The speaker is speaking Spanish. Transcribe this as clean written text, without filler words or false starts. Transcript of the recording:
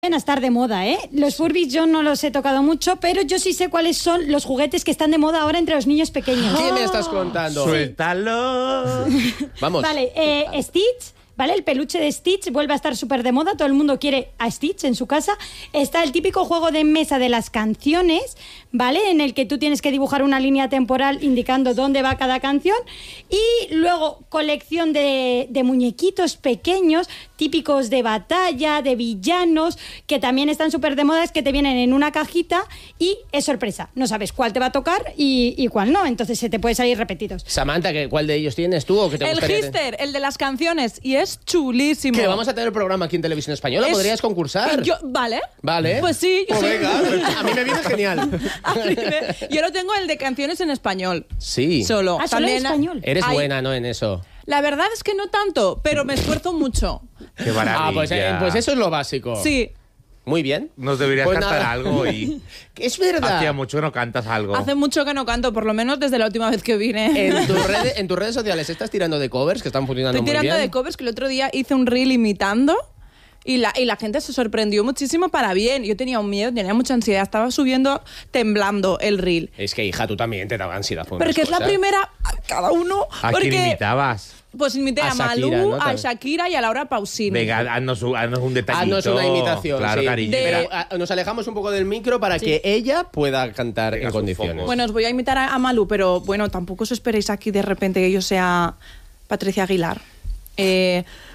A estar de moda, ¿eh? Los Furbies yo no los he tocado mucho, pero yo sí sé cuáles son los juguetes que están de moda ahora entre los niños pequeños. ¿Qué me estás contando? ¡Suéltalo! Vamos. Vale, Stitch, ¿vale? El peluche de Stitch vuelve a estar súper de moda, todo el mundo quiere a Stitch en su casa. Está el típico juego de mesa de las canciones, ¿vale? En el que tú tienes que dibujar una línea temporal indicando dónde va cada canción. Y luego colección de muñequitos pequeños, típicos de batalla, de villanos, que también están súper de moda, es que te vienen en una cajita y es sorpresa. No sabes cuál te va a tocar y cuál no, entonces se te puede salir repetidos. Samantha, ¿cuál de ellos tienes tú o qué te El gustaría Hister, el de las canciones, y es chulísimo. Que vamos a tener el programa aquí en Televisión Española, ¿podrías concursar? ¿Vale? Vale. Pues sí. Pues sí. venga, a mí me viene genial. Yo lo tengo el de canciones en español. Sí. Solo. Ah, solo en español. Eres buena, ¿no? En eso. La verdad es que no tanto, pero me esfuerzo mucho. ¡Qué maravilla! Pues eso es lo básico. Sí. Muy bien. Nos deberías Pues cantar nada. algo y... Es verdad. Hacía mucho que no cantas algo. Hace mucho que no canto, por lo menos desde la última vez que vine. En tus redes sociales estás tirando de covers que están funcionando Estoy muy bien. tirando de covers, que el otro día hice un reel imitando y la gente se sorprendió muchísimo para bien. Yo tenía un miedo, tenía mucha ansiedad, estaba subiendo temblando el reel. Es que, hija, tú también te daba ansiedad. por Porque unas es la cosas. primera, cada uno. ¿A porque, quién imitabas? Pues imité A a Malú, Shakira, ¿no? a Shakira y a Laura Pausini. Venga, haznos un detallito. Haznos una imitación. Claro, sí. cariño. Pero, nos alejamos un poco del micro para que ella pueda cantar Venga, en sus condiciones. focos. Bueno, os voy a imitar a Malú, pero bueno, tampoco os esperéis aquí de repente que yo sea Patricia Aguilar.